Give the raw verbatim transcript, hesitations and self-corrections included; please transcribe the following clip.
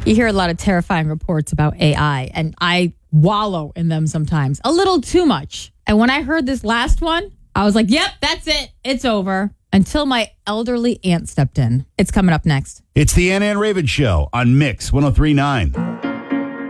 You hear a lot of terrifying reports about A I, and I wallow in them sometimes, a little too much. And when I heard this last one, I was like, yep, that's it. It's over. Until my elderly aunt stepped in. It's coming up next. It's the Ann Ann Raven Show on Mix one oh three point nine.